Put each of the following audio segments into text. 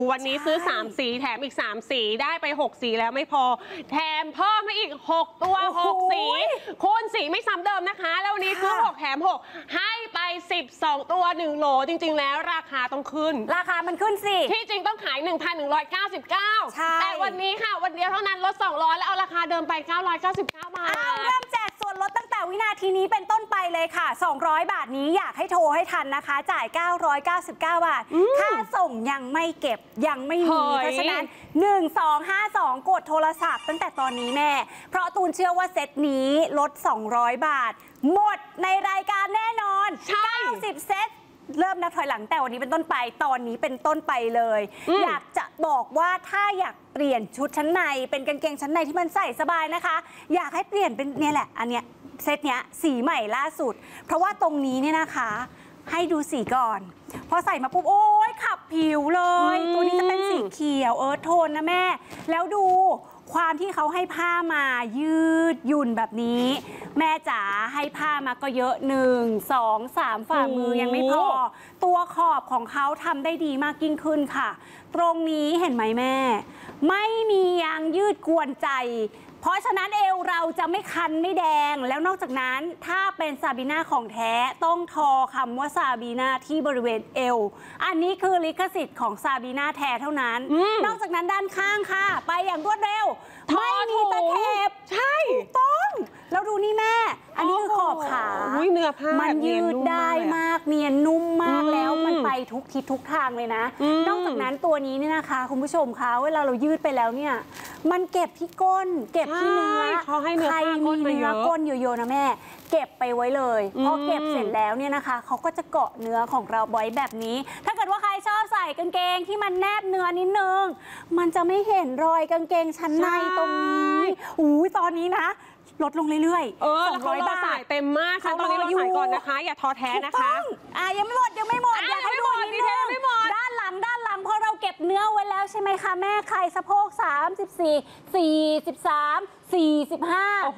วันนี้ซื้อ3สีแถมอีก3สีได้ไป6สีแล้วไม่พอแถมเพิ่มมาอีก6ตัว6สีคูณสีไม่ซ้ำเดิมนะคะแล้ววันนี้ซื้อ6แถม6ให้ไป12ตัว1โหลจริงๆแล้วราคาต้องขึ้นราคามันขึ้นสิที่จริงต้องขาย 1,199 แต่วันนี้ค่ะวันเดียวเท่านั้นลด200แล้วเอาราคาเดิมไป999 บาทเริ่มแจกส่วนลดตั้งแต่วินาทีนี้เป็นต้นไปเลยค่ะ200 บาทนี้อยากให้โทรให้ทันนะคะจ่าย999 บาทค่าส่งยังไม่เก็บยังไม่มีเพราะฉะนั้น1252กดโทรศัพท์ตั้งแต่ตอนนี้แม่เพราะตูนเชื่อว่าเซตนี้ลด200 บาทหมดในรายการแน่นอน90เซตเริ่มนับถอยหลังแต่วันนี้เป็นต้นไปตอนนี้เป็นต้นไปเลยอยากจะบอกว่าถ้าอยากเปลี่ยนชุดชั้นในเป็นกางเกงชั้นในที่มันใส่สบายนะคะอยากให้เปลี่ยนเป็นเนี่ยแหละอันเนี้ยเซตเนี้ยสีใหม่ล่าสุดเพราะว่าตรงนี้เนี่ยนะคะให้ดูสีก่อนพอใส่มาปุ๊บโอ้ยขับผิวเลยตัวนี้จะเป็นสีเขียวโทนนะแม่แล้วดูความที่เขาให้ผ้ามายืดหยุ่นแบบนี้แม่จ๋าให้ผ้ามาก็เยอะ1 2 3ฝ่ามือยังไม่พอตัวขอบของเขาทำได้ดีมากยิ่งขึ้นค่ะตรงนี้เห็นไหมแม่ไม่มียางยืดกวนใจเพราะฉะนั้นเอวเราจะไม่คันไม่แดงแล้วนอกจากนั้นถ้าเป็นซาบีน่าของแท้ต้องทอคำว่าซาบีน่าที่บริเวณเอวอันนี้คือลิขสิทธิ์ของซาบีน่าแท้เท่านั้นนอกจากนั้นด้านข้างค่ะไปอย่างรวดเร็วไม่มีตะเข็บใช่ต้องแล้วดูนี่แม่อันนี้คือขอบขาเนื้อผ้ามันยืดได้มากเนียนนุ่มมากแล้วมันไปทุกทิศทุกทางเลยนะนอกจากนั้นตัวนี้เนี่ยนะคะคุณผู้ชมคะเวลาเรายืดไปแล้วเนี่ยมันเก็บที่ก้นเก็บที่เนื้อใครมีเนื้อก้นเยอะๆนะแม่เก็บไปไว้เลยพอเก็บเสร็จแล้วเนี่ยนะคะเขาก็จะเกาะเนื้อของเราไว้แบบนี้ถ้าเกิดว่าใครชอบใส่กางเกงที่มันแนบเนื้อนิดนึงมันจะไม่เห็นรอยกางเกงชั้นในตรงนี้ตอนนี้นะลดลงเรื่อยๆ 200 บาทเต็มมากค่ะตอนนี้เราใส่ก่อนนะคะอย่าท้อแท้นะคะยังไม่หมดอยากให้ดูนิดนึงด้านหลังพอเราเก็บเนื้อไว้แล้วใช่ไหมคะแม่ใครสะโพก34 43 45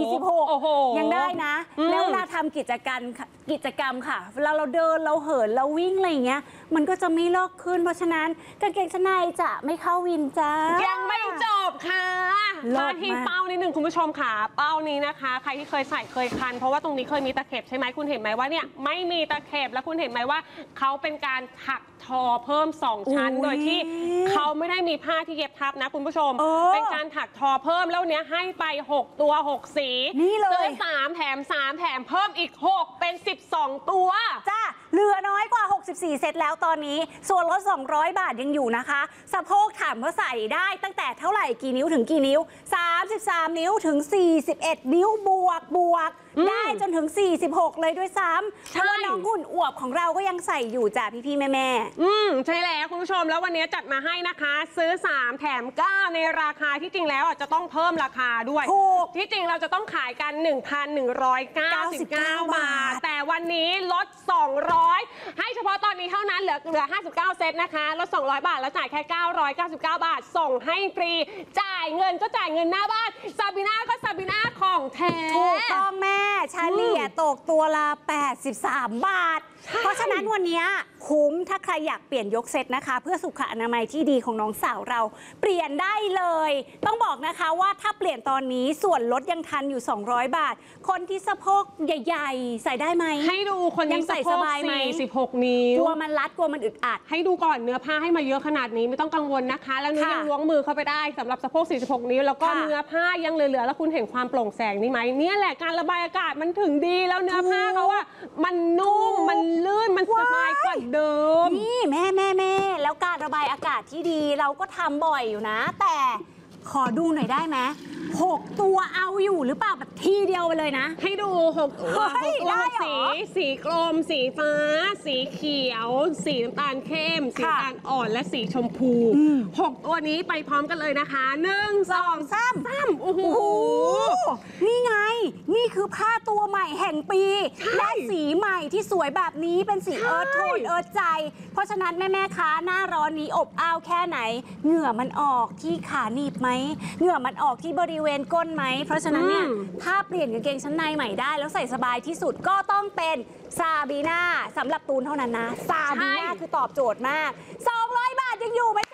46ยังได้นะแล้วเวลาทำกิจกรรมค่ะเวลาเราเดินเราเหินเราวิ่งอะไรอย่างเงี้ยมันก็จะไม่ลอกขึ้นเพราะฉะนั้นกางเกงชั้นในจะไม่เข้าวินจ้ายังไม่จบค่ะมาที่เป้านิดนึงคุณผู้ชมค่ะเป้านี้นะคะใครที่เคยใส่เคยคันเพราะว่าตรงนี้เคยมีตะเข็บใช่ไหมคุณเห็นไหมว่าเนี่ยไม่มีตะเข็บแล้วคุณเห็นไหมว่าเขาเป็นการถักทอเพิ่ม2ชั้นโดยที่เขาไม่ได้มีผ้าที่เย็บทับนะคุณผู้ชมเป็นการถักทอเพิ่มแล้วเนี้ยให้ไป6ตัว6สีนี่เลย 3แถม3แถมเพิ่มอีก6เป็น12ตัวจ้าเหลือน้อยกว่า64เซตแล้วตอนนี้ส่วนลด200 บาทยังอยู่นะคะสะโพกถามว่าใส่ได้ตั้งแต่เท่าไหร่กี่นิ้วถึงกี่นิ้ว33นิ้วถึง41นิ้วบวกได้จนถึง46เลยด้วยซ้ำเพราะว่าน้องหุ่นอวบของเราก็ยังใส่อยู่จ้ะพี่แม่ใช่แล้วคุณผู้ชมแล้ววันนี้จัดมาให้นะคะซื้อ3แถม9ในราคาที่จริงแล้วจะต้องเพิ่มราคาด้วยที่จริงเราจะต้องขายกัน 1,199 บาทแต่วันนี้ลด200ให้เฉพาะตอนนี้เท่านั้นเหลือ59เซตนะคะลด200 บาทแล้วจ่ายแค่999 บาทส่งให้ฟรีจ่ายเงินก็จ่ายเงินหน้าบ้านซาบีน่าก็ซาบีน่าของแท้ถูกต้องแม่เฉลี่ยตกตัวละ83 บาทเพราะฉะนั้นวันนี้คุ้มถ้าใครอยากเปลี่ยนยกเซตนะคะเพื่อสุขอนามัยที่ดีของน้องสาวเราเปลี่ยนได้เลยต้องบอกนะคะว่าถ้าเปลี่ยนตอนนี้ส่วนลดยังทันอยู่200 บาทคนที่สะโพกใหญ่ๆใส่ได้ไหมให้ดูคนยังใส่สบายไหม46นิ้วกลัวมันรัดกลัวมันอึดอัดให้ดูก่อนเนื้อผ้าให้มาเยอะขนาดนี้ไม่ต้องกังวลนะคะแล้วนี่ยังล้วงมือเข้าไปได้สำหรับสะโพก46นิ้วแล้วก็เนื้อผ้ายังเหลือๆแล้วคุณเห็นความโปร่งแสงนี่ไหมเนี่ยแหละการระบายอากาศมันถึงดีแล้วเนื้อผ้าเขาว่ามันนุ่มมันลื่นมันสบายกว่าเดิมนี่แม่แล้วการระบายอากาศที่ดีเราก็ทำบ่อยอยู่นะแต่ขอดูหน่อยได้ไหม6ตัวเอาอยู่หรือเปล่าแบบทีเดียวไปเลยนะให้ดู6ตัวสีกรมสีฟ้าสีเขียวสีน้ำตาลเข้มสีน้ำตาลอ่อนและสีชมพู6ตัวนี้ไปพร้อมกันเลยนะคะ1 2 3โอ้โหนี่ไงนี่คือผ้าตัวใหม่แห่งปีและสีใหม่ที่สวยแบบนี้เป็นสีเอิร์ธโทนเอิร์ธใจเพราะฉะนั้นแม่คะหน้าร้อนนี้อบอ้าวแค่ไหนเหงื่อมันออกที่ขาหนีบไหมเหงื่อมันออกที่บริเวณก้นไหมเพราะฉะนั้นเนี่ยถ้าเปลี่ยนกางเกงชั้นในใหม่ได้แล้วใส่สบายที่สุดก็ต้องเป็นซาบีน่าสำหรับตูนเท่านั้นนะซาบีน่าคือตอบโจทย์มาก200 บาทยังอยู่ไหม